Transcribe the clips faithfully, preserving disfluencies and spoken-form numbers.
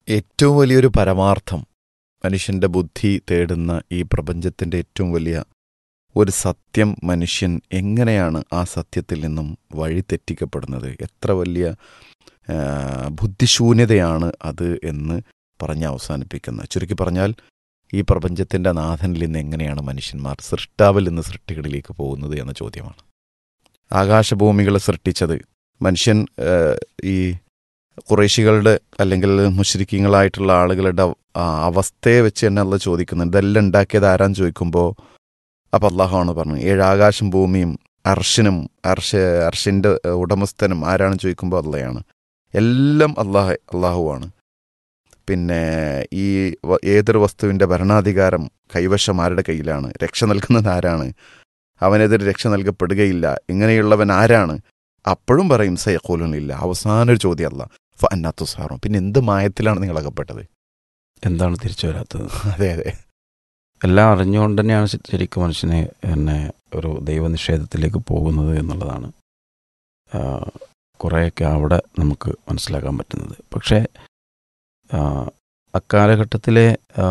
ഏറ്റവും വലിയൊരു പരമാർത്ഥം, മനുഷ്യൻ്റെ ബുദ്ധി തേടുന്ന ഈ പ്രപഞ്ചത്തിൻ്റെ ഏറ്റവും വലിയ ഒരു സത്യം, മനുഷ്യൻ എങ്ങനെയാണ് ആ സത്യത്തിൽ നിന്നും വഴി തെറ്റിക്കപ്പെടുന്നത്, എത്ര വലിയ ബുദ്ധിശൂന്യതയാണ് അത് എന്ന് പറഞ്ഞ് അവസാനിപ്പിക്കുന്നത്. ചുരുക്കി പറഞ്ഞാൽ, ഈ പ്രപഞ്ചത്തിൻ്റെ നാഥനിൽ നിന്ന് എങ്ങനെയാണ് മനുഷ്യന്മാർ സൃഷ്ടാവിൽ നിന്ന് സൃഷ്ടികളിലേക്ക് പോകുന്നത് എന്ന ചോദ്യമാണ്. ആകാശഭൂമികളെ സൃഷ്ടിച്ചത് മനുഷ്യൻ ഈ ഖുറൈശികളുടെ അല്ലെങ്കിൽ മുശ്രിക്കീങ്ങളായിട്ടുള്ള ആളുകളുടെ അവസ്ഥയെ വെച്ച് തന്നെ അള്ളാഹ് ചോദിക്കുന്നുണ്ട്. ഇതെല്ലാം ഉണ്ടാക്കിയത് ആരാന്ന് ചോദിക്കുമ്പോൾ അപ്പം അള്ളാഹുവാണ് പറഞ്ഞത്, ഏഴ് ആകാശം ഭൂമിയും അർഷിനും അർഷ അർഷിൻ്റെ ഉടമസ്ഥനും ആരാണെന്ന് ചോദിക്കുമ്പോൾ അള്ളയാണ്. എല്ലാം അള്ളാഹ് അള്ളാഹുവാണ്. പിന്നെ ഈ ഏതൊരു വസ്തുവിൻ്റെ ഭരണാധികാരം കൈവശം ആരുടെ കയ്യിലാണ്, രക്ഷ നൽകുന്നത് ആരാണ്, അവനെതിരെ രക്ഷ നൽകപ്പെടുകയില്ല, ഇങ്ങനെയുള്ളവൻ ആരാണ്? അപ്പോഴും പറയും സയഖൂലുനില്ല. അവസാനൊരു ചോദ്യം അല്ല, ഫ അന്നാ തുസ്ഹറൂൻ, പിന്നെ എന്ത് മായത്തിലാണ് നിങ്ങൾ അകപ്പെട്ടത്, എന്താണ് തിരിച്ചു വരാത്തത്? അതെ അതെ എല്ലാം അറിഞ്ഞുകൊണ്ട് തന്നെയാണ് ശരിക്കും മനുഷ്യനെ എന്നെ ഒരു ദൈവനിഷേധത്തിലേക്ക് പോകുന്നത് എന്നുള്ളതാണ് കുറേയൊക്കെ അവിടെ നമുക്ക് മനസ്സിലാക്കാൻ പറ്റുന്നത്. പക്ഷേ അക്കാലഘട്ടത്തിലെ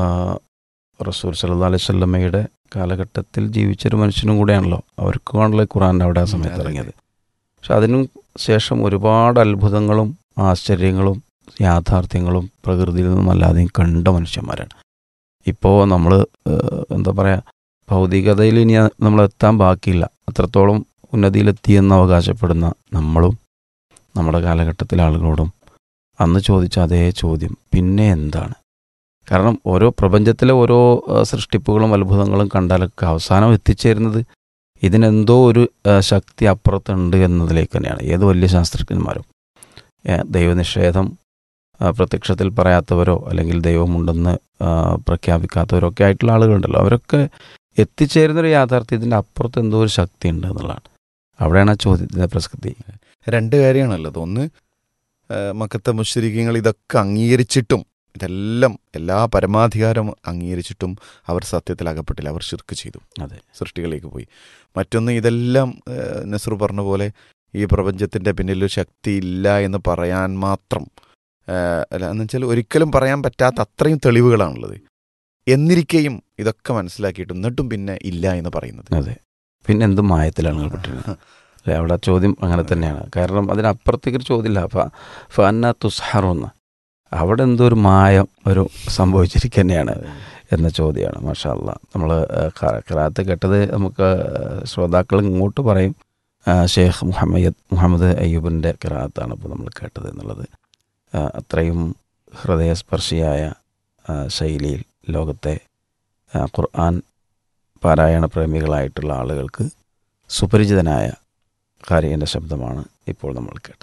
റസൂൽ സല്ലല്ലാഹു അലൈഹി വസല്ലമയുടെ കാലഘട്ടത്തിൽ ജീവിച്ചൊരു മനുഷ്യനും കൂടെയാണല്ലോ, അവർക്കാണല്ലോ ഖുർആൻ അവിടെ ആ സമയത്ത് ഇറങ്ങിയത്. പക്ഷെ അതിനു ശേഷം ഒരുപാട് അത്ഭുതങ്ങളും ആശ്ചര്യങ്ങളും യാഥാർത്ഥ്യങ്ങളും പ്രകൃതിയിൽ നിന്നും അല്ലാതെയും കണ്ട മനുഷ്യന്മാരാണ്. ഇപ്പോൾ നമ്മൾ എന്താ പറയുക, ഭൗതികതയിൽ ഇനി നമ്മൾ എത്താൻ ബാക്കിയില്ല, അത്രത്തോളം ഉന്നതിയിലെത്തിയെന്ന് അവകാശപ്പെടുന്ന നമ്മളും നമ്മുടെ കാലഘട്ടത്തിലെ ആളുകളോടും അന്ന് ചോദിച്ച അതേ ചോദ്യം പിന്നെ എന്താണ്? കാരണം ഓരോ പ്രപഞ്ചത്തിലെ ഓരോ സൃഷ്ടിപ്പുകളും അത്ഭുതങ്ങളും കണ്ടാലൊക്കെ അവസാനം എത്തിച്ചേരുന്നത് ഇതിനെന്തോ ഒരു ശക്തി അപ്പുറത്തുണ്ട് എന്നതിലേക്ക് തന്നെയാണ്. ഏത് വലിയ ശാസ്ത്രജ്ഞന്മാരും ദൈവനിഷേധം പ്രത്യക്ഷത്തിൽ പറയാത്തവരോ അല്ലെങ്കിൽ ദൈവമുണ്ടെന്ന് പ്രഖ്യാപിക്കാത്തവരോ ഒക്കെ ആയിട്ടുള്ള ആളുകളുണ്ടല്ലോ, അവരൊക്കെ എത്തിച്ചേരുന്നൊരു യാഥാർത്ഥ്യത്തിൻ്റെ അപ്പുറത്ത് എന്തോ ഒരു ശക്തി ഉണ്ട് എന്നുള്ളതാണ്. അവിടെയാണ് ആ ചോദ്യത്തിൻ്റെ പ്രസക്തി. രണ്ട് കാര്യമാണുള്ളത്. ഒന്ന്, മക്കത്തെ മുശ്രിക്കീങ്ങൾ ഇതൊക്കെ അംഗീകരിച്ചിട്ടും, ഇതെല്ലാം എല്ലാ പരമാധികാരം അംഗീകരിച്ചിട്ടും അവർ സത്യത്തിൽ അകപ്പെട്ടില്ല, അവർ ശിർക്ക് ചെയ്തു, അതെ, സൃഷ്ടികളിലേക്ക് പോയി. മറ്റൊന്ന്, ഇതെല്ലാം നസ്രു പറഞ്ഞ പോലെ ഈ പ്രപഞ്ചത്തിൻ്റെ പിന്നിൽ ശക്തി ഇല്ല എന്ന് പറയാൻ മാത്രം അല്ല എന്ന് വെച്ചാൽ ഒരിക്കലും പറയാൻ പറ്റാത്ത അത്രയും തെളിവുകളാണുള്ളത്. എന്നിരിക്കെയും ഇതൊക്കെ മനസ്സിലാക്കിയിട്ടും എന്നിട്ടും പിന്നെ ഇല്ല എന്ന് പറയുന്നത്. അതെ, പിന്നെ എന്ത് മായത്തിലാണ് പെട്ടിരുന്നത് അല്ലെ? അവിടെ ചോദ്യം അങ്ങനെ തന്നെയാണ്. കാരണം അതിനപ്പുറത്തേക്കൊരു ചോദ്യമില്ല. ഫ ഫഅന്നാ തുസ്ഹറൂൻ, അവിടെ എന്തോ ഒരു മായം ഒരു സംഭവിച്ചിരിക്കുക തന്നെയാണ് എന്ന ചോദ്യമാണ്. മാഷാ അല്ലാഹ്. നമ്മൾ ഖിറാഅത്ത് കേട്ടത് നമുക്ക് ശ്രോതാക്കൾ ഇങ്ങോട്ട് പറയും ഷെയ്ഖ് മുഹമ്മദ് മുഹമ്മദ് അയ്യൂബിൻ്റെ ഖിറാഅത്താണ് ഇപ്പോൾ നമ്മൾ കേട്ടത് എന്നുള്ളത്. അത്രയും ഹൃദയസ്പർശിയായ ശൈലിയിൽ ലോകത്തെ ഖുർആൻ പാരായണ പ്രേമികളായിട്ടുള്ള ആളുകൾക്ക് സുപരിചിതനായ ഖാരിയുടെ ശബ്ദമാണ് ഇപ്പോൾ നമ്മൾ കേട്ടത്.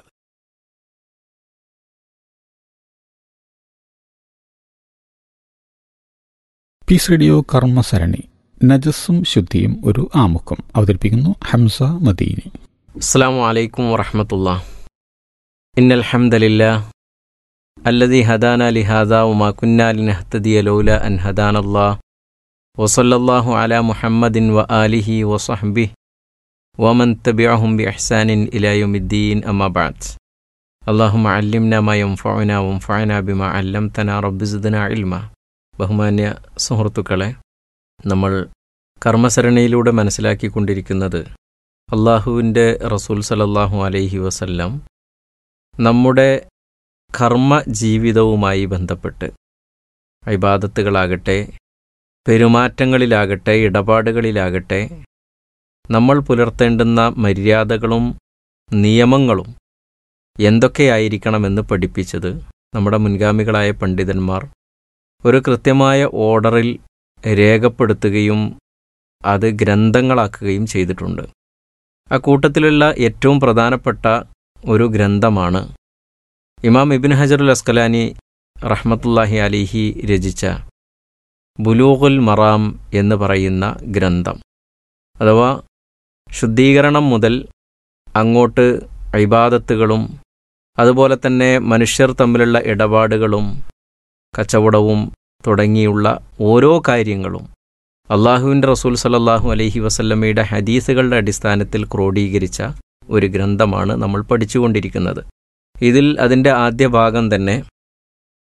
പീസ് റേഡിയോ കർമ്മസരണി, നജസ്സും ശുദ്ധിയും ഒരു ആമുഖം. അവതരിപ്പിക്കുന്നു ഹംസ മദീനി. അസ്സലാമു അലൈക്കും വറഹ്മത്തുള്ളാഹി. ഇന്നൽ ഹംദലില്ലാഹ് അല്ലദീ ഹദാനാ ലിഹാദാ വമാ കുന്നാ ലിനഹ്തദിയ ലൗലാ അൻ ഹദാനല്ലാഹ് വസല്ലല്ലാഹു അലാ മുഹമ്മദിൻ വ ആലിഹി വസഹ്ബിഹി വമൻ തബിഅഹും ബിഇഹ്സാനിൻ ഇലാ യൗമിദ്ദീൻ. അമ്മാ ബഅദ്. അല്ലാഹുമ്മ അല്ലിംനാ മാ യൻഫഉനാ വൻഫഅനാ ബിമാ അല്ലംതനാ റബ്ബി സിദ്നാ ഇൽമാ. ബഹുമാന്യ സുഹൃത്തുക്കളെ, നമ്മൾ കർമ്മസരണിയിലൂടെ മനസ്സിലാക്കിക്കൊണ്ടിരിക്കുന്നത് അള്ളാഹുവിൻ്റെ റസൂൽ സല്ലല്ലാഹു അലൈഹി വസല്ലം നമ്മുടെ കർമ്മ ജീവിതവുമായി ബന്ധപ്പെട്ട് ഇബാദത്തുകളാകട്ടെ, പെരുമാറ്റങ്ങളിലാകട്ടെ, ഇടപാടുകളിലാകട്ടെ നമ്മൾ പുലർത്തേണ്ടുന്ന മര്യാദകളും നിയമങ്ങളും എന്തൊക്കെയായിരിക്കണമെന്ന് പഠിപ്പിച്ചത് നമ്മുടെ മുൻഗാമികളായ പണ്ഡിതന്മാർ ഒരു കൃത്യമായ ഓർഡറിൽ രേഖപ്പെടുത്തുകയും അത് ഗ്രന്ഥങ്ങളാക്കുകയും ചെയ്തിട്ടുണ്ട്. ആ കൂട്ടത്തിലുള്ള ഏറ്റവും പ്രധാനപ്പെട്ട ഒരു ഗ്രന്ഥമാണ് ഇമാം ഇബ്നു ഹജറുൽ അസ്കലാനി റഹ്മത്തുള്ളാഹി അലൈഹി രചിച്ച ബുലൂഗുൽ മറാം എന്ന് പറയുന്ന ഗ്രന്ഥം. അഥവാ ശുദ്ധീകരണം മുതൽ അങ്ങോട്ട് ഇബാദത്തുകളും അതുപോലെ തന്നെ മനുഷ്യർ തമ്മിലുള്ള ഇടപാടുകളും കച്ചവടവും തുടങ്ങിയുള്ള ഓരോ കാര്യങ്ങളും അള്ളാഹുവിൻ്റെ റസൂൽ സല്ലല്ലാഹു അലൈഹി വസല്ലമയുടെ ഹദീസുകളുടെ അടിസ്ഥാനത്തിൽ ക്രോഡീകരിച്ച ഒരു ഗ്രന്ഥമാണ് നമ്മൾ പഠിച്ചുകൊണ്ടിരിക്കുന്നത്. ഇതിൽ അതിൻ്റെ ആദ്യ ഭാഗം തന്നെ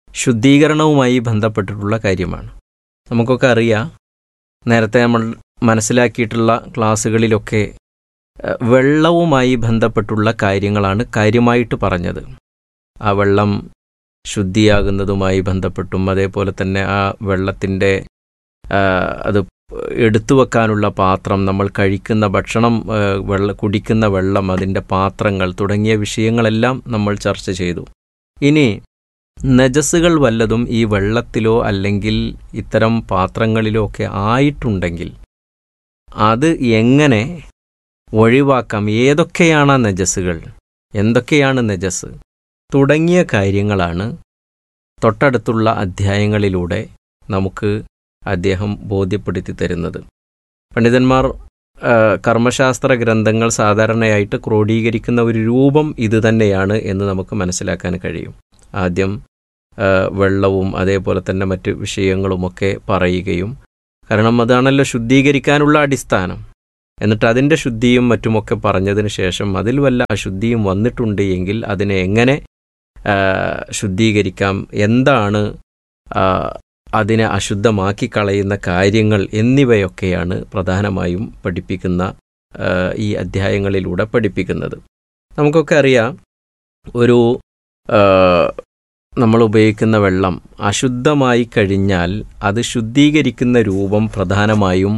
ശുദ്ധീകരണവുമായി ബന്ധപ്പെട്ടിട്ടുള്ള കാര്യമാണ്. നമുക്കൊക്കെ അറിയാം, നേരത്തെ നമ്മൾ മനസ്സിലാക്കിയിട്ടുള്ള ക്ലാസ്സുകളിലൊക്കെ വെള്ളവുമായി ബന്ധപ്പെട്ടുള്ള കാര്യങ്ങളാണ് കാര്യമായിട്ട് പറഞ്ഞത്. ആ വെള്ളം ശുദ്ധിയാകുന്നതുമായി ബന്ധപ്പെട്ടും അതേപോലെ തന്നെ ആ വെള്ളത്തിൻ്റെ അത് എടുത്തു വെക്കാനുള്ള പാത്രം, നമ്മൾ കഴിക്കുന്ന ഭക്ഷണം, വെള്ള കുടിക്കുന്ന വെള്ളം, അതിൻ്റെ പാത്രങ്ങൾ തുടങ്ങിയ വിഷയങ്ങളെല്ലാം നമ്മൾ ചർച്ച ചെയ്തു. ഇനി നജസ്സുകൾ വല്ലതും ഈ വെള്ളത്തിലോ അല്ലെങ്കിൽ ഇത്തരം പാത്രങ്ങളിലോ ഒക്കെ ആയിട്ടുണ്ടെങ്കിൽ അത് എങ്ങനെ ഒഴിവാക്കാം, ഏതൊക്കെയാണ് നജസ്സുകൾ, എന്തൊക്കെയാണ് നജസ് തുടങ്ങിയ കാര്യങ്ങളാണ് തൊട്ടടുത്തുള്ള അധ്യായങ്ങളിലൂടെ നമുക്ക് അദ്ദേഹം ബോധ്യപ്പെടുത്തി തരുന്നത്. പണ്ഡിതന്മാർ കർമ്മശാസ്ത്ര ഗ്രന്ഥങ്ങൾ സാധാരണയായിട്ട് ക്രോഡീകരിക്കുന്ന ഒരു രൂപം ഇത് തന്നെയാണ് എന്ന് നമുക്ക് മനസ്സിലാക്കാൻ കഴിയും. ആദ്യം വെള്ളവും അതേപോലെ തന്നെ മറ്റ് വിഷയങ്ങളുമൊക്കെ പറയുകയും, കാരണം അതാണല്ലോ ശുദ്ധീകരിക്കാനുള്ള അടിസ്ഥാനം. എന്നിട്ട് അതിൻ്റെ ശുദ്ധിയും മറ്റുമൊക്കെ പറഞ്ഞതിന് ശേഷം അതിൽ വല്ല അശുദ്ധിയും വന്നിട്ടുണ്ട് എങ്കിൽ അതിനെ എങ്ങനെ ശുദ്ധീകരിക്കാം, എന്താണ് അതിനെ അശുദ്ധമാക്കി കളയുന്ന കാര്യങ്ങൾ എന്നിവയൊക്കെയാണ് പ്രധാനമായും പഠിപ്പിക്കുന്ന ഈ അധ്യായങ്ങളിലൂടെ പഠിപ്പിക്കുന്നത്. നമുക്കൊക്കെ അറിയാം, ഒരു നമ്മൾ ഉപയോഗിക്കുന്ന വെള്ളം അശുദ്ധമായി കഴിഞ്ഞാൽ അത് ശുദ്ധീകരിക്കുന്ന രൂപം പ്രധാനമായും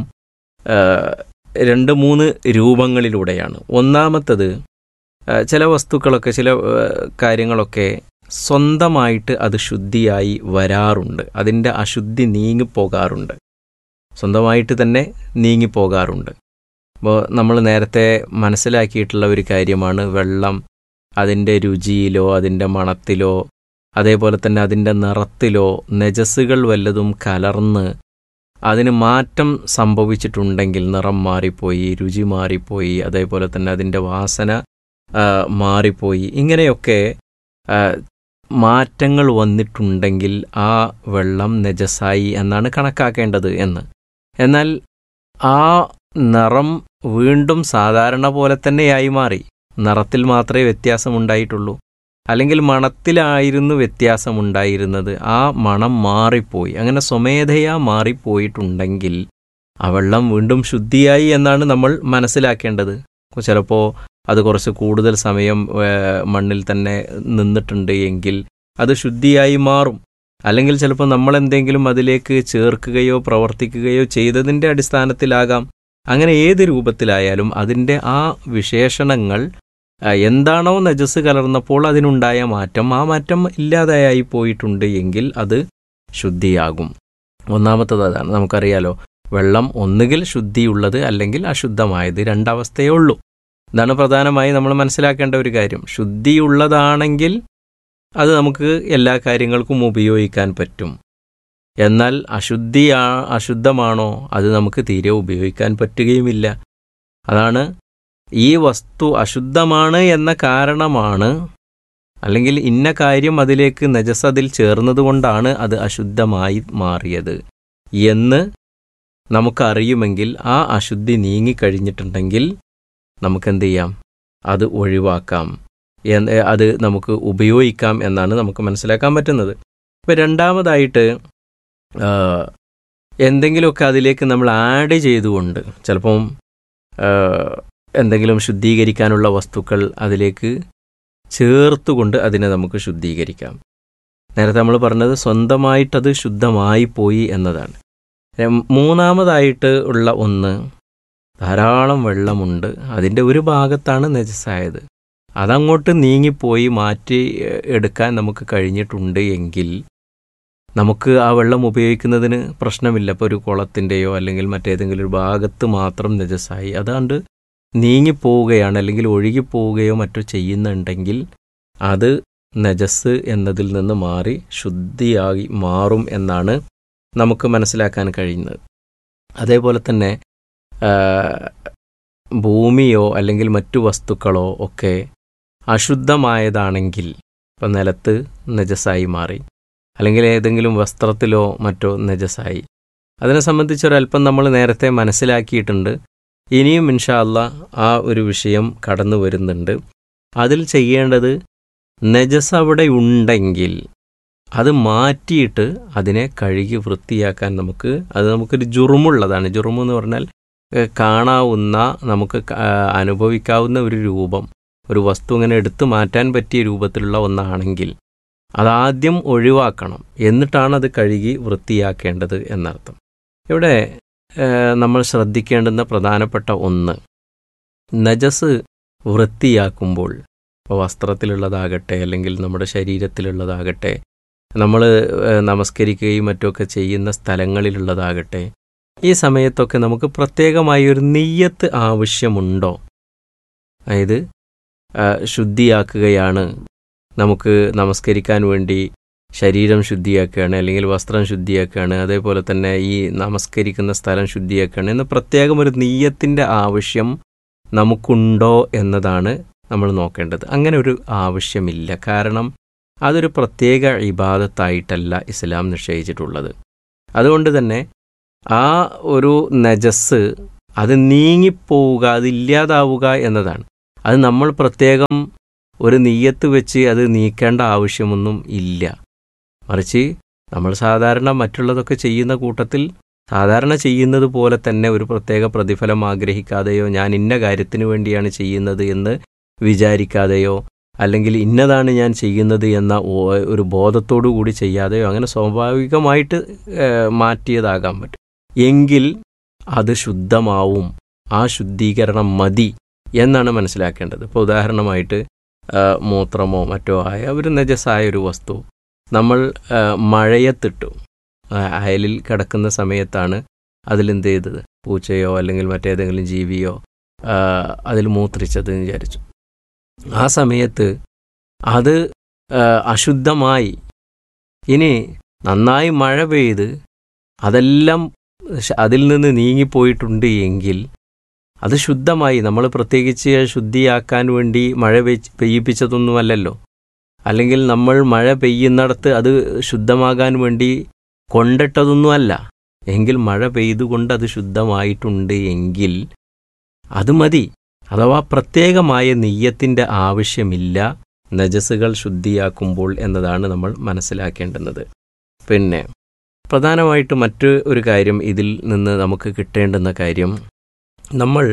രണ്ട് മൂന്ന് രൂപങ്ങളിലൂടെയാണ്. ഒന്നാമത്തത്, ചില വസ്തുക്കളൊക്കെ ചില കാര്യങ്ങളൊക്കെ സ്വന്തമായിട്ട് അത് ശുദ്ധിയായി വരാറുണ്ട്, അതിൻ്റെ അശുദ്ധി നീങ്ങിപ്പോകാറുണ്ട്, സ്വന്തമായിട്ട് തന്നെ നീങ്ങിപ്പോകാറുണ്ട്. അപ്പോൾ നമ്മൾ നേരത്തെ മനസ്സിലാക്കിയിട്ടുള്ള ഒരു കാര്യമാണ്, വെള്ളം അതിൻ്റെ രുചിയിലോ അതിൻ്റെ മണത്തിലോ അതേപോലെ തന്നെ അതിൻ്റെ നിറത്തിലോ നജസ്സുകൾ വല്ലതും കലർന്ന് അതിന് മാറ്റം സംഭവിച്ചിട്ടുണ്ടെങ്കിൽ, നിറം മാറിപ്പോയി, രുചി മാറിപ്പോയി, അതേപോലെ തന്നെ അതിൻ്റെ വാസന മാറിപ്പോയി, ഇങ്ങനെയൊക്കെ മാറ്റങ്ങൾ വന്നിട്ടുണ്ടെങ്കിൽ ആ വെള്ളം നജസായി എന്നാണ് കണക്കാക്കേണ്ടത് എന്ന്. എന്നാൽ ആ നിറം വീണ്ടും സാധാരണ പോലെ തന്നെയായി മാറി, നിറത്തിൽ മാത്രമേ വ്യത്യാസമുണ്ടായിട്ടുള്ളൂ, അല്ലെങ്കിൽ മണത്തിലായിരുന്നു വ്യത്യാസമുണ്ടായിരുന്നത്, ആ മണം മാറിപ്പോയി, അങ്ങനെ സ്വമേധയാ മാറിപ്പോയിട്ടുണ്ടെങ്കിൽ ആ വെള്ളം വീണ്ടും ശുദ്ധിയായി എന്നാണ് നമ്മൾ മനസ്സിലാക്കേണ്ടത്. ചിലപ്പോൾ അത് കുറച്ച് കൂടുതൽ സമയം മണ്ണിൽ തന്നെ നിന്നിട്ടുണ്ട് എങ്കിൽ അത് ശുദ്ധിയായി മാറും. അല്ലെങ്കിൽ ചിലപ്പോൾ നമ്മളെന്തെങ്കിലും അതിലേക്ക് ചേർക്കുകയോ പ്രവർത്തിക്കുകയോ ചെയ്തതിൻ്റെ അടിസ്ഥാനത്തിലാകാം. അങ്ങനെ ഏത് രൂപത്തിലായാലും അതിൻ്റെ ആ വിശേഷണങ്ങൾ എന്താണോ നജസ് കലർന്നപ്പോൾ അതിനുണ്ടായ മാറ്റം, ആ മാറ്റം ഇല്ലാതെയായി പോയിട്ടുണ്ട് എങ്കിൽ അത് ശുദ്ധിയാകും. ഒന്നാമത്തത് അതാണ്. നമുക്കറിയാലോ, വെള്ളം ഒന്നുകിൽ ശുദ്ധിയുള്ളത് അല്ലെങ്കിൽ അശുദ്ധമായത്, രണ്ടവസ്ഥയേ ഉള്ളൂ. ഇതാണ് പ്രധാനമായി നമ്മൾ മനസ്സിലാക്കേണ്ട ഒരു കാര്യം. ശുദ്ധിയുള്ളതാണെങ്കിൽ അത് നമുക്ക് എല്ലാ കാര്യങ്ങൾക്കും ഉപയോഗിക്കാൻ പറ്റും. എന്നാൽ അശുദ്ധിയാ അശുദ്ധമാണോ അത് നമുക്ക് തീരെ ഉപയോഗിക്കാൻ പറ്റുകയുമില്ല. അതാണ് ഈ വസ്തു അശുദ്ധമാണ് എന്ന കാരണമാണ്, അല്ലെങ്കിൽ ഇന്ന കാര്യം അതിലേക്ക് നജസ് അതിൽ ചേർന്നതുകൊണ്ടാണ് അത് അശുദ്ധമായി മാറിയത് എന്ന് നമുക്കറിയുമെങ്കിൽ, ആ അശുദ്ധി നീങ്ങിക്കഴിഞ്ഞിട്ടുണ്ടെങ്കിൽ നമുക്കെന്ത് ചെയ്യാം, അത് ഒഴിവാക്കാം, അത് നമുക്ക് ഉപയോഗിക്കാം എന്നാണ് നമുക്ക് മനസ്സിലാക്കാൻ പറ്റുന്നത്. ഇപ്പം രണ്ടാമതായിട്ട് എന്തെങ്കിലുമൊക്കെ അതിലേക്ക് നമ്മൾ ആഡ് ചെയ്തുകൊണ്ട്, ചിലപ്പം എന്തെങ്കിലും ശുദ്ധീകരിക്കാനുള്ള വസ്തുക്കൾ അതിലേക്ക് ചേർത്തുകൊണ്ട് അതിനെ നമുക്ക് ശുദ്ധീകരിക്കാം. നേരത്തെ നമ്മൾ പറഞ്ഞത് സ്വന്തമായിട്ടത് ശുദ്ധമായി പോയി എന്നതാണ്. മൂന്നാമതായിട്ട് ഉള്ള ഒന്ന്, ധാരാളം വെള്ളമുണ്ട്, അതിൻ്റെ ഒരു ഭാഗത്താണ് നജസായത്, അതങ്ങോട്ട് നീങ്ങിപ്പോയി മാറ്റി എടുക്കാൻ നമുക്ക് കഴിഞ്ഞിട്ടുണ്ട് എങ്കിൽ നമുക്ക് ആ വെള്ളം ഉപയോഗിക്കുന്നതിന് പ്രശ്നമില്ല. ഇപ്പോൾ ഒരു കുളത്തിൻ്റെയോ അല്ലെങ്കിൽ മറ്റേതെങ്കിലും ഒരു ഭാഗത്ത് മാത്രം നജസായി അതാണ്ട് നീങ്ങിപ്പോവുകയാണ് അല്ലെങ്കിൽ ഒഴുകിപ്പോവുകയോ മറ്റോ ചെയ്യുന്നുണ്ടെങ്കിൽ അത് നജസ് എന്നതിൽ നിന്ന് മാറി ശുദ്ധിയായി മാറും എന്നാണ് നമുക്ക് മനസ്സിലാക്കാൻ കഴിയുന്നത്. അതേപോലെ തന്നെ ഭൂമിയോ അല്ലെങ്കിൽ മറ്റു വസ്തുക്കളോ ഒക്കെ അശുദ്ധമായതാണെങ്കിൽ, ഇപ്പം നിലത്ത് നജസായി മാറി, അല്ലെങ്കിൽ ഏതെങ്കിലും വസ്ത്രത്തിലോ മറ്റോ നജസായി, അതിനെ സംബന്ധിച്ചൊരല്പം നമ്മൾ നേരത്തെ മനസ്സിലാക്കിയിട്ടുണ്ട്. ഇനിയും ഇൻഷാ അല്ലാ ആ ഒരു വിഷയം കടന്നു വരുന്നുണ്ട്. അതിൽ ചെയ്യേണ്ടത്, നജസ് അവിടെ ഉണ്ടെങ്കിൽ അത് മാറ്റിയിട്ട് അതിനെ കഴുകി വൃത്തിയാക്കാൻ നമുക്ക്, അത് നമുക്കൊരു ജുറുമുള്ളതാണ്. ജുറുമെന്ന് പറഞ്ഞാൽ കാണാവുന്ന, നമുക്ക് അനുഭവിക്കാവുന്ന ഒരു രൂപം, ഒരു വസ്തു ഇങ്ങനെ എടുത്തു മാറ്റാൻ പറ്റിയ രൂപത്തിലുള്ള ഒന്നാണെങ്കിൽ അതാദ്യം ഒഴിവാക്കണം, എന്നിട്ടാണ് അത് കഴുകി വൃത്തിയാക്കേണ്ടത് എന്നർത്ഥം. ഇവിടെ നമ്മൾ ശ്രദ്ധിക്കേണ്ടുന്ന പ്രധാനപ്പെട്ട ഒന്ന്, നജസ് വൃത്തിയാക്കുമ്പോൾ, ഇപ്പോൾ വസ്ത്രത്തിലുള്ളതാകട്ടെ അല്ലെങ്കിൽ നമ്മുടെ ശരീരത്തിലുള്ളതാകട്ടെ, നമ്മൾ നമസ്കരിക്കുകയും മറ്റുമൊക്കെ ചെയ്യുന്ന സ്ഥലങ്ങളിലുള്ളതാകട്ടെ, ഈ സമയത്തൊക്കെ നമുക്ക് പ്രത്യേകമായി ഒരു നിയ്യത്ത് ആവശ്യമുണ്ടോ? അതായത് ശുദ്ധിയാക്കുകയാണ്, നമുക്ക് നമസ്കരിക്കാൻ വേണ്ടി ശരീരം ശുദ്ധിയാക്കുകയാണ് അല്ലെങ്കിൽ വസ്ത്രം ശുദ്ധിയാക്കുകയാണ്, അതേപോലെ തന്നെ ഈ നമസ്കരിക്കുന്ന സ്ഥലം ശുദ്ധിയാക്കുകയാണ് എന്ന് പ്രത്യേകം ഒരു നിയ്യത്തിൻ്റെ ആവശ്യം നമുക്കുണ്ടോ എന്നതാണ് നമ്മൾ നോക്കേണ്ടത്. അങ്ങനെ ഒരു ആവശ്യമില്ല. കാരണം അതൊരു പ്രത്യേക ഇബാദത്തായിട്ടല്ല ഇസ്ലാം നിശ്ചയിച്ചിട്ടുള്ളത്. അതുകൊണ്ട് തന്നെ ആ ഒരു നജസ് അത് നീങ്ങിപ്പോവുക, അത് ഇല്ലാതാവുക എന്നതാണ്. അത് നമ്മൾ പ്രത്യേകം ഒരു നിയ്യത്ത് വെച്ച് അത് നീക്കേണ്ട ആവശ്യമൊന്നും ഇല്ല. മറിച്ച് നമ്മൾ സാധാരണ മറ്റുള്ളതൊക്കെ ചെയ്യുന്ന കൂട്ടത്തിൽ സാധാരണ ചെയ്യുന്നത് പോലെ തന്നെ ഒരു പ്രത്യേക പ്രതിഫലം ആഗ്രഹിക്കാതെയോ ഞാൻ ഇന്ന കാര്യത്തിന് വേണ്ടിയാണ് ചെയ്യുന്നത് എന്ന് വിചാരിക്കാതെയോ അല്ലെങ്കിൽ ഇന്നതാണ് ഞാൻ ചെയ്യുന്നത് എന്ന ഒരു ബോധത്തോടു കൂടി ചെയ്യാതെയോ അങ്ങനെ സ്വാഭാവികമായിട്ട് മാറ്റിയതാകാൻ പറ്റും. എങ്കിൽ അത് ശുദ്ധമാവും. ആ ശുദ്ധീകരണം മതി എന്നാണ് മനസ്സിലാക്കേണ്ടത്. ഇപ്പോൾ ഉദാഹരണമായിട്ട് മൂത്രമോ മറ്റോ ആയ ഒരു നജസായ ഒരു വസ്തു നമ്മൾ മഴയത്തിട്ടു, അയലിൽ കിടക്കുന്ന സമയത്താണ് അതിലെന്ത് ചെയ്തത്, പൂച്ചയോ അല്ലെങ്കിൽ മറ്റേതെങ്കിലും ജീവിയോ അതിൽ മൂത്രിച്ചത് എന്ന് വിചാരിച്ചു. ആ സമയത്ത് അത് അശുദ്ധമായി. ഇനി നന്നായി മഴ പെയ്ത് അതെല്ലാം അതിൽ നിന്ന് നീങ്ങിപ്പോയിട്ടുണ്ട് എങ്കിൽ അത് ശുദ്ധമായി. നമ്മൾ പ്രത്യേകിച്ച് ശുദ്ധിയാക്കാൻ വേണ്ടി മഴ പെയ്യിപ്പിച്ചതൊന്നുമല്ലല്ലോ. അല്ലെങ്കിൽ നമ്മൾ മഴ പെയ്യുന്നിടത്ത് അത് ശുദ്ധമാകാൻ വേണ്ടി കൊണ്ടിട്ടതൊന്നുമല്ല. എങ്കിൽ മഴ പെയ്തുകൊണ്ട് അത് ശുദ്ധമായിട്ടുണ്ട് എങ്കിൽ അത് മതി. അഥവാ പ്രത്യേകമായ നിയ്യത്തിൻ്റെ ആവശ്യമില്ല നജസുകൾ ശുദ്ധിയാക്കുമ്പോൾ എന്നതാണ് നമ്മൾ മനസ്സിലാക്കേണ്ടുന്നത്. പിന്നെ പ്രധാനമായിട്ട് മറ്റ് ഒരു കാര്യം ഇതിൽ നിന്ന് നമുക്ക് കിട്ടേണ്ടുന്ന കാര്യം, നമ്മൾ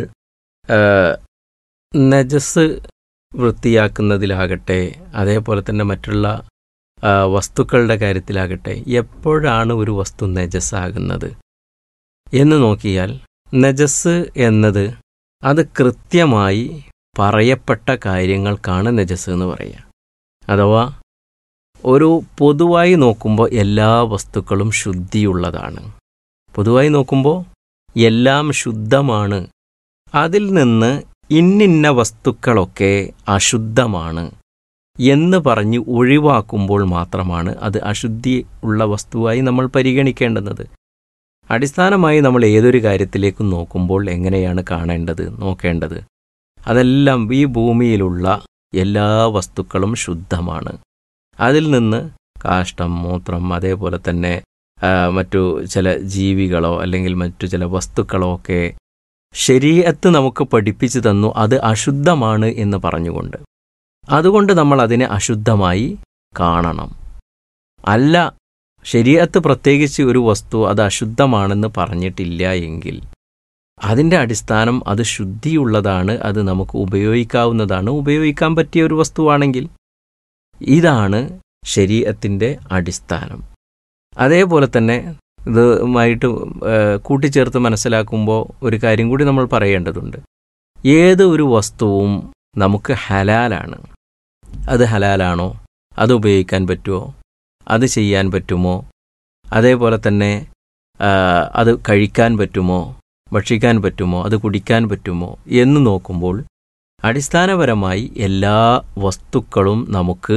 നജസ് വൃത്തിയാക്കുന്നതിലാകട്ടെ അതേപോലെ തന്നെ മറ്റുള്ള വസ്തുക്കളുടെ കാര്യത്തിലാകട്ടെ എപ്പോഴാണ് ഒരു വസ്തു നജസ്സാകുന്നത് എന്ന് നോക്കിയാൽ, നജസ് എന്നത് അത് കൃത്യമായി പറയപ്പെട്ട കാര്യങ്ങൾക്കാണ് നജസ് എന്ന് പറയുക. അഥവാ ഒരു പൊതുവായി നോക്കുമ്പോൾ എല്ലാ വസ്തുക്കളും ശുദ്ധിയുള്ളതാണ്. പൊതുവായി നോക്കുമ്പോൾ എല്ലാം ശുദ്ധമാണ്. അതിൽ നിന്ന് ഇന്നിന്ന വസ്തുക്കളൊക്കെ അശുദ്ധമാണ് എന്ന് പറഞ്ഞ് ഒഴിവാക്കുമ്പോൾ മാത്രമാണ് അത് അശുദ്ധി ഉള്ള വസ്തുവായി നമ്മൾ പരിഗണിക്കേണ്ടുന്നത്. അടിസ്ഥാനമായി നമ്മൾ ഏതൊരു കാര്യത്തിലേക്കും നോക്കുമ്പോൾ എങ്ങനെയാണ് കാണേണ്ടത്, നോക്കേണ്ടത്? അതെല്ലാം ഈ ഭൂമിയിലുള്ള എല്ലാ വസ്തുക്കളും ശുദ്ധമാണ്. അതിൽ നിന്ന് കാഷ്ടം, മൂത്രം, അതേപോലെ തന്നെ മറ്റു ചില ജീവികളോ അല്ലെങ്കിൽ മറ്റു ചില വസ്തുക്കളോ ഒക്കെ ശരീഅത്ത് നമുക്ക് പഠിപ്പിച്ചു തന്നു അത് അശുദ്ധമാണ് എന്ന് പറഞ്ഞുകൊണ്ട്. അതുകൊണ്ട് നമ്മൾ അതിനെ അശുദ്ധമായി കാണണം. അല്ല, ശരീഅത്ത് പ്രത്യേകിച്ച് ഒരു വസ്തു അത് അശുദ്ധമാണെന്ന് പറഞ്ഞിട്ടില്ല എങ്കിൽ അതിൻ്റെ അടിസ്ഥാനം അത് ശുദ്ധിയുള്ളതാണ്, അത് നമുക്ക് ഉപയോഗിക്കാവുന്നതാണ്, ഉപയോഗിക്കാൻ പറ്റിയ ഒരു വസ്തുവാണെങ്കിൽ. ഇതാണ് ശരീഅത്തിൻ്റെ അടിസ്ഥാനം. അതേപോലെ തന്നെ ഇതുമായിട്ട് കൂട്ടിച്ചേർത്ത് മനസ്സിലാക്കുമ്പോൾ ഒരു കാര്യം കൂടി നമ്മൾ പറയേണ്ടതുണ്ട്. ഏത് ഒരു വസ്തുവും നമുക്ക് ഹലാലാണ്. അത് ഹലാലാണോ, അത് ഉപയോഗിക്കാൻ പറ്റുമോ, അത് ചെയ്യാൻ പറ്റുമോ, അതേപോലെ തന്നെ അത് കഴിക്കാൻ പറ്റുമോ, ഭക്ഷിക്കാൻ പറ്റുമോ, അത് കുടിക്കാൻ പറ്റുമോ എന്ന് നോക്കുമ്പോൾ അടിസ്ഥാനപരമായി എല്ലാ വസ്തുക്കളും നമുക്ക്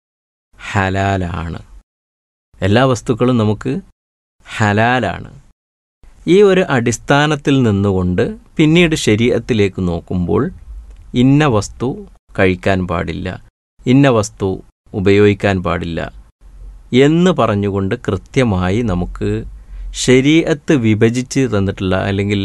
ഹലാലാണ്. എല്ലാ വസ്തുക്കളും നമുക്ക് ഹലാലാണ്. ഈ ഒരു അടിസ്ഥാനത്തിൽ നിന്നുകൊണ്ട് പിന്നീട് ശരീഅത്തിലേക്ക് നോക്കുമ്പോൾ ഇന്ന വസ്തു കഴിക്കാൻ പാടില്ല, ഇന്ന വസ്തു ഉപയോഗിക്കാൻ പാടില്ല എന്ന് പറഞ്ഞുകൊണ്ട് കൃത്യമായി നമുക്ക് ശരീഅത്ത് വിഭജിച്ച് തന്നിട്ടുള്ള അല്ലെങ്കിൽ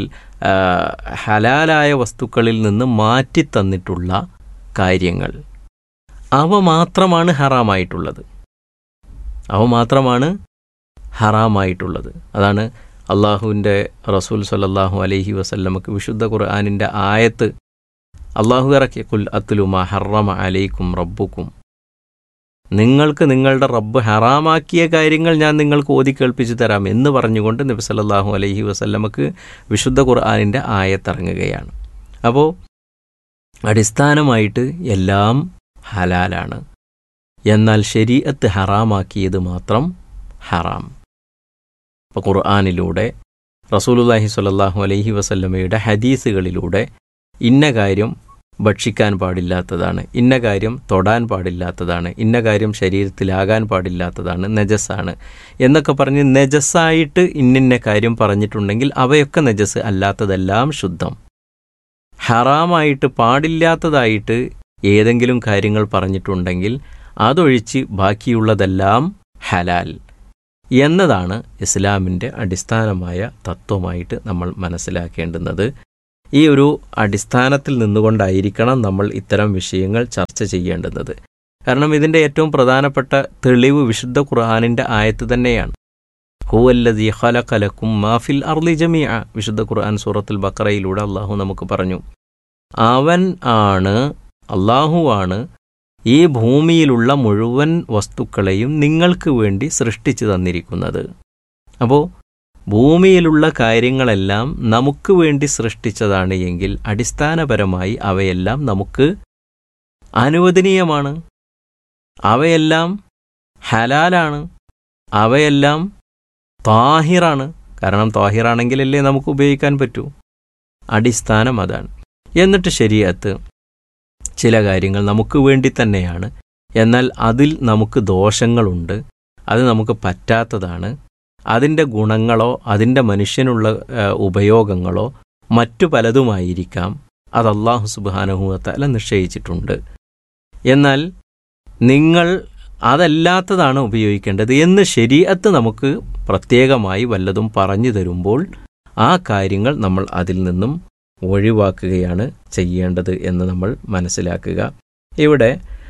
ഹലാലായ വസ്തുക്കളിൽ നിന്ന് മാറ്റി തന്നിട്ടുള്ള കാര്യങ്ങൾ അവ മാത്രമാണ് ഹറാമായിട്ടുള്ളത്. അവ മാത്രമാണ് ഹറാമായിട്ടുള്ളത്. അതാണ് അള്ളാഹുവിൻ്റെ റസൂൽ സല്ലല്ലാഹു അലൈഹി വസല്ലമക്ക് വിശുദ്ധ ഖുർആനിൻ്റെ ആയത്ത് അള്ളാഹു ഇറക്കി, ഖുൽ അത്ലു മാ ഹറമ അലൈക്കും റബ്ബുക്കും, നിങ്ങൾക്ക് നിങ്ങളുടെ റബ്ബ് ഹറാമാക്കിയ കാര്യങ്ങൾ ഞാൻ നിങ്ങൾക്ക് ഓതി കേൾപ്പിച്ചു തരാം എന്ന് പറഞ്ഞുകൊണ്ട് നബി സല്ലല്ലാഹു അലൈഹി വസല്ലമക്ക് വിശുദ്ധ ഖുർആനിൻ്റെ ആയത്തിറങ്ങുകയാണ്. അപ്പോൾ അടിസ്ഥാനമായിട്ട് എല്ലാം ഹലാലാണ്, എന്നാൽ ശരീഅത്ത് ഹറാമാക്കിയത് മാത്രം ഹറാം. അപ്പോൾ ഖുർആനിലൂടെ റസൂലുള്ളാഹി സ്വല്ലല്ലാഹു അലൈഹി വസല്ലമയുടെ ഹദീസുകളിലൂടെ ഇന്ന കാര്യം ഭക്ഷിക്കാൻ പാടില്ലാത്തതാണ്, ഇന്ന കാര്യം തൊടാൻ പാടില്ലാത്തതാണ്, ഇന്ന കാര്യം ശരീരത്തിലാകാൻ പാടില്ലാത്തതാണ്, നജസ്സാണ് എന്നൊക്കെ പറഞ്ഞ് നജസ്സായിട്ട് ഇന്നിന്ന കാര്യം പറഞ്ഞിട്ടുണ്ടെങ്കിൽ അവയൊക്കെ നജസ്, അല്ലാത്തതെല്ലാം ശുദ്ധം. ഹറാമായിട്ട് പാടില്ലാത്തതായിട്ട് ഏതെങ്കിലും കാര്യങ്ങൾ പറഞ്ഞിട്ടുണ്ടെങ്കിൽ അതൊഴിച്ച് ബാക്കിയുള്ളതെല്ലാം ഹലാൽ എന്നതാണ് ഇസ്ലാമിൻ്റെ അടിസ്ഥാനമായ തത്വമായിട്ട് നമ്മൾ മനസ്സിലാക്കേണ്ടുന്നത്. ഈ ഒരു അടിസ്ഥാനത്തിൽ നിന്നുകൊണ്ടായിരിക്കണം നമ്മൾ ഇത്തരം വിഷയങ്ങൾ ചർച്ച ചെയ്യേണ്ടുന്നത്. കാരണം ഇതിൻ്റെ ഏറ്റവും പ്രധാനപ്പെട്ട തെളിവ് വിശുദ്ധ ഖുർആനിൻ്റെ ആയത്ത് തന്നെയാണ്. ഹുവല്ലദീ ഖലഖ ലക്കും മാ ഫിൽ അർളി ജമീഅ, വിശുദ്ധ ഖുർആൻ സൂറത്തുൽ ബഖറയിലൂടെ അള്ളാഹു നമുക്ക് പറഞ്ഞു, അവൻ ആണ്, അള്ളാഹുവാണ് ഈ ഭൂമിയിലുള്ള മുഴുവൻ വസ്തുക്കളെയും നിങ്ങൾക്ക് വേണ്ടി സൃഷ്ടിച്ചു തന്നിരിക്കുന്നത്. അപ്പോൾ ഭൂമിയിലുള്ള കാര്യങ്ങളെല്ലാം നമുക്ക് വേണ്ടി സൃഷ്ടിച്ചതാണ് എങ്കിൽ അടിസ്ഥാനപരമായി അവയെല്ലാം നമുക്ക് അനുവദനീയമാണ്, അവയെല്ലാം ഹലാലാണ്, അവയെല്ലാം താഹിറാണ്. കാരണം താഹിറാണെങ്കിലല്ലേ നമുക്ക് ഉപയോഗിക്കാൻ പറ്റൂ. അടിസ്ഥാനം അതാണ്. എന്നിട്ട് ശരീഅത്ത് ചില കാര്യങ്ങൾ നമുക്ക് വേണ്ടി തന്നെയാണ്, എന്നാൽ അതിൽ നമുക്ക് ദോഷങ്ങളുണ്ട്, അത് നമുക്ക് പറ്റാത്തതാണ്, അതിൻ്റെ ഗുണങ്ങളോ അതിൻ്റെ മനുഷ്യനുള്ള ഉപയോഗങ്ങളോ മറ്റു പലതുമായിരിക്കാം, അത് അല്ലാഹു സുബ്ഹാനഹു വ തആല നിശ്ചയിച്ചിട്ടുണ്ട്. എന്നാൽ നിങ്ങൾ അതല്ലാത്തതാണ് ഉപയോഗിക്കേണ്ടത് എന്ന് ശരീഅത്ത് നമുക്ക് പ്രത്യേകമായി വല്ലതും പറഞ്ഞു തരുമ്പോൾ ആ കാര്യങ്ങൾ നമ്മൾ അതിൽ നിന്നും ഒഴിവാക്കുകയാണ് ചെയ്യേണ്ടത് എന്ന് നമ്മൾ മനസ്സിലാക്കുക. ഇവിടെ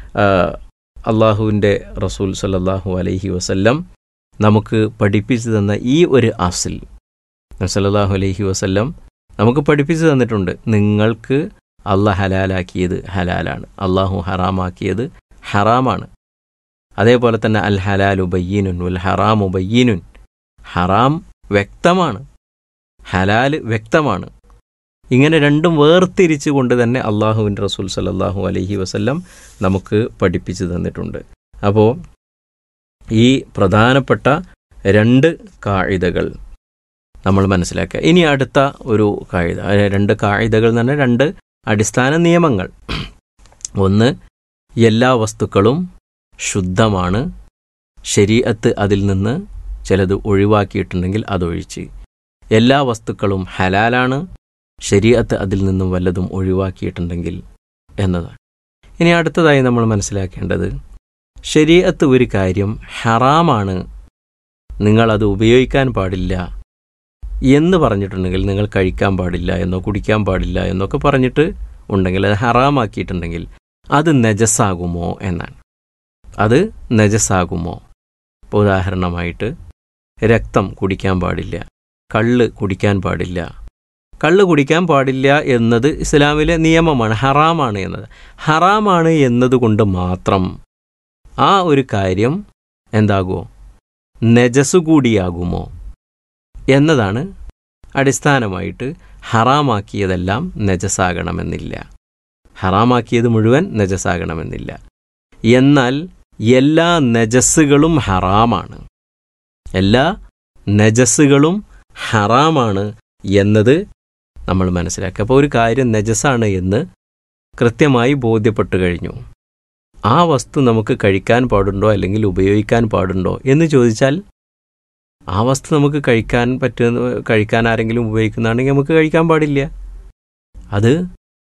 അള്ളാഹുവിൻ്റെ റസൂൽ സല്ലല്ലാഹു അലൈഹി വസല്ലം നമുക്ക് പഠിപ്പിച്ചു തന്ന ഈ ഒരു അസ്ൽ, സല്ലല്ലാഹു അലൈഹി വസല്ലം നമുക്ക് പഠിപ്പിച്ചു തന്നിട്ടുണ്ട്. നിങ്ങൾക്ക് അള്ളാഹ് ഹലാലാക്കിയത് ഹലാലാണ്, അള്ളാഹു ഹറാമാക്കിയത് ഹറാമാണ്. അതേപോലെ തന്നെ അൽ ഹലാലു ബയ്യിനുൻ വൽ ഹറാമു ബയ്യിനുൻ, ഹറാം വ്യക്തമാണ്, ഹലാൽ വ്യക്തമാണ്. ഇങ്ങനെ രണ്ടും വേർതിരിച്ചു കൊണ്ട് തന്നെ അള്ളാഹുവിൻ്റെ റസൂൽ സല്ലല്ലാഹു അലൈഹി വസല്ലം നമുക്ക് പഠിപ്പിച്ചു തന്നിട്ടുണ്ട്. അപ്പോൾ ഈ പ്രധാനപ്പെട്ട രണ്ട് കായിദകൾ നമ്മൾ മനസ്സിലാക്കുക. ഇനി അടുത്ത ഒരു കായിദ, രണ്ട് കായിദകൾ എന്ന് പറഞ്ഞാൽ രണ്ട് അടിസ്ഥാന നിയമങ്ങൾ. ഒന്ന്, എല്ലാ വസ്തുക്കളും ശുദ്ധമാണ്, ശരീഅത്ത് അതിൽ നിന്ന് ചിലത് ഒഴിവാക്കിയിട്ടുണ്ടെങ്കിൽ അതൊഴിച്ച്. എല്ലാ വസ്തുക്കളും ഹലാലാണ്, ശരീഅത്ത് അതിൽ നിന്നും വല്ലതും ഒഴിവാക്കിയിട്ടുണ്ടെങ്കിൽ എന്നതാണ്. ഇനി അടുത്തതായി നമ്മൾ മനസ്സിലാക്കേണ്ടത്, ശരീഅത്ത് ഒരു കാര്യം ഹറാമാണ്, നിങ്ങളത് ഉപയോഗിക്കാൻ പാടില്ല എന്ന് പറഞ്ഞിട്ടുണ്ടെങ്കിൽ, നിങ്ങൾ കഴിക്കാൻ പാടില്ല എന്നോ കുടിക്കാൻ പാടില്ല എന്നൊക്കെ പറഞ്ഞിട്ട് ഉണ്ടെങ്കിൽ, അത് ഹറാമാക്കിയിട്ടുണ്ടെങ്കിൽ അത് നജസ്സാകുമോ എന്നാണ്. അത് നജസ്സാകുമോ? ഇപ്പോൾ ഉദാഹരണമായിട്ട് രക്തം കുടിക്കാൻ പാടില്ല, കള്ള് കുടിക്കാൻ പാടില്ല. കള്ള് കുടിക്കാൻ പാടില്ല എന്നത് ഇസ്ലാമിലെ നിയമമാണ്, ഹറാമാണ് എന്നത്. ഹറാമാണ് എന്നതുകൊണ്ട് മാത്രം ആ ഒരു കാര്യം എന്താകുമോ? നജസ് കൂടിയാകുമോ എന്നതാണ് അടിസ്ഥാനമായിട്ട്. ഹറാമാക്കിയതെല്ലാം നജസാകണമെന്നില്ല, ഹറാമാക്കിയത് മുഴുവൻ നജസാകണമെന്നില്ല. എന്നാൽ എല്ലാ നജസ്സുകളും ഹറാമാണ്, എല്ലാ നജസ്സുകളും ഹറാമാണ് എന്നത് നമ്മൾ മനസ്സിലാക്കുക. അപ്പോൾ ഒരു കാര്യം നജസാണ് എന്ന് കൃത്യമായി ബോധ്യപ്പെട്ടു കഴിഞ്ഞു. ആ വസ്തു നമുക്ക് കഴിക്കാൻ പാടുണ്ടോ അല്ലെങ്കിൽ ഉപയോഗിക്കാൻ പാടുണ്ടോ എന്ന് ചോദിച്ചാൽ, ആ വസ്തു നമുക്ക് കഴിക്കാൻ പറ്റുന്ന കഴിക്കാൻ ആരെങ്കിലും ഉപയോഗിക്കുന്നതാണെങ്കിൽ നമുക്ക് കഴിക്കാൻ പാടില്ല. അത്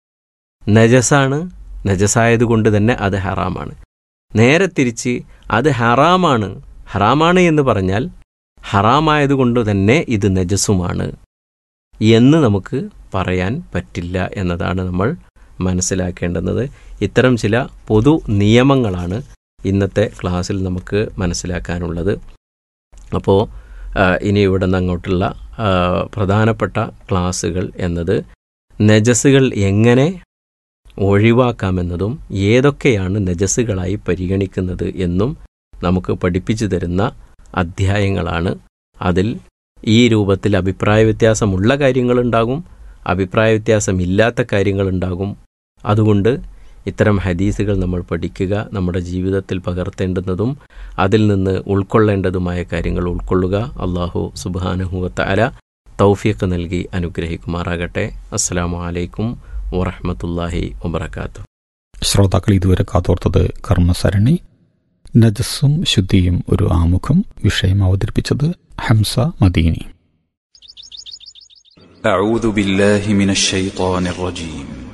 നജസാണ്, നജസായതുകൊണ്ട് തന്നെ അത് ഹറാമാണ്. നേരെ തിരിച്ച് അത് ഹറാമാണ്, ഹറാമാണ് എന്ന് പറഞ്ഞാൽ ഹറാമായതുകൊണ്ട് തന്നെ ഇത് നജസുമാണ് എന്ന് നമുക്ക് പറയാൻ പറ്റില്ല എന്നതാണ് നമ്മൾ മനസ്സിലാക്കേണ്ടുന്നത്. ഇത്തരം ചില പൊതു നിയമങ്ങളാണ് ഇന്നത്തെ ക്ലാസ്സിൽ നമുക്ക് മനസ്സിലാക്കാനുള്ളത്. അപ്പോൾ ഇനി ഇവിടെ നിന്ന് അങ്ങോട്ടുള്ള പ്രധാനപ്പെട്ട ക്ലാസ്സുകൾ എന്നത് നജസുകൾ എങ്ങനെ ഒഴിവാക്കാമെന്നതും ഏതൊക്കെയാണ് നജസുകളായി പരിഗണിക്കുന്നത് എന്നും നമുക്ക് പഠിപ്പിച്ചു തരുന്ന അധ്യായങ്ങളാണ്. അതിൽ ഈ രൂപത്തിൽ അഭിപ്രായ വ്യത്യാസമുള്ള കാര്യങ്ങളുണ്ടാകും, അഭിപ്രായ വ്യത്യാസമില്ലാത്ത കാര്യങ്ങളുണ്ടാകും. അതുകൊണ്ട് ഇത്തരം ഹദീസുകൾ നമ്മൾ പഠിക്കുക, നമ്മുടെ ജീവിതത്തിൽ പകർത്തേണ്ടുന്നതും അതിൽ നിന്ന് ഉൾക്കൊള്ളേണ്ടതുമായ കാര്യങ്ങൾ ഉൾക്കൊള്ളുക. അള്ളാഹു സുബ്ഹാനഹു വ തആല തൗഫീഖ് നൽകി അനുഗ്രഹിക്കുമാറാകട്ടെ. അസ്സലാമു അലൈക്കും വറഹ്മത്തുള്ളാഹി വബറകാതുഹു. ശ്രോതാക്കൾ ഇതുവരെ കാതോർത്തത് കർമ്മസരണി നജസ്സും ശുദ്ധിയും ഒരു ആമുഖം. വിഷയം അവതരിപ്പിച്ചത് ഹംസ മദീനി. أعوذ بالله من الشيطان الرجيم